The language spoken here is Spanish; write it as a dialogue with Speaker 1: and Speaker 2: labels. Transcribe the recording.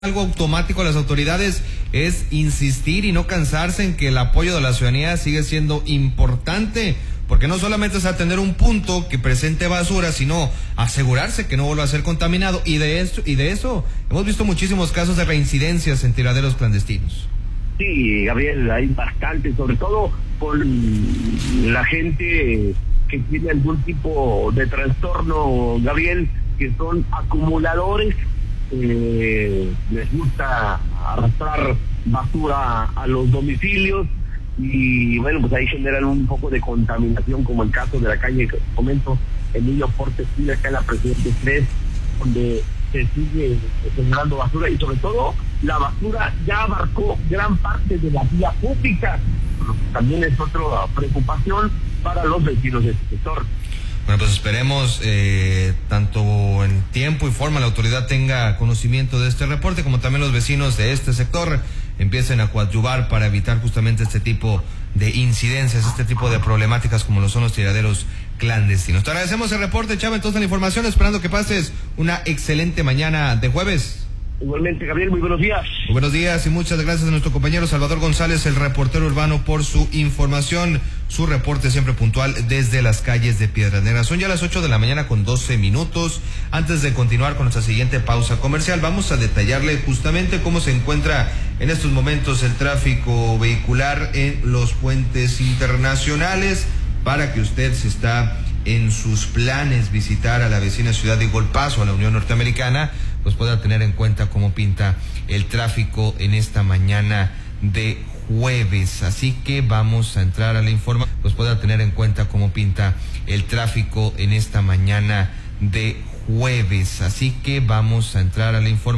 Speaker 1: Algo automático a las autoridades es insistir y no cansarse en que el apoyo de la ciudadanía sigue siendo importante, porque no solamente es atender un punto que presente basura, sino asegurarse que no vuelva a ser contaminado, y de eso hemos visto muchísimos casos de reincidencias en tiraderos clandestinos.
Speaker 2: Sí, Gabriel, hay bastante, sobre todo con la gente que tiene algún tipo de trastorno, Gabriel, que son acumuladores. Les gusta arrastrar basura a los domicilios y bueno, pues ahí generan un poco de contaminación, como el caso de la calle que comento, Emilio Portes, acá en la Presidente 3, donde se sigue generando basura y sobre todo la basura ya abarcó gran parte de la vía pública. También es otra preocupación para los vecinos de este sector.
Speaker 1: Bueno, pues esperemos tanto en tiempo y forma la autoridad tenga conocimiento de este reporte, como también los vecinos de este sector empiecen a coadyuvar para evitar justamente este tipo de incidencias, este tipo de problemáticas como lo son los tiraderos clandestinos. Te agradecemos el reporte, Chava, entonces la información, esperando que pases una excelente mañana de jueves.
Speaker 2: Igualmente, Gabriel, muy buenos días.
Speaker 1: Muy buenos días y muchas gracias a nuestro compañero Salvador González, el reportero urbano, por su información, su reporte siempre puntual desde las calles de Piedras Negras. Son ya las 8 de la mañana con 12 minutos. Antes de continuar con nuestra siguiente pausa comercial, vamos a detallarle justamente cómo se encuentra en estos momentos el tráfico vehicular en los puentes internacionales, para que usted, si está en sus planes visitar a la vecina ciudad de Golpazo, a la Unión Norteamericana, pues pueda tener en cuenta cómo pinta el tráfico en esta mañana de jueves. Así que vamos a entrar a la información, pues pueda tener en cuenta cómo pinta el tráfico en esta mañana de jueves. Así que vamos a entrar a la información.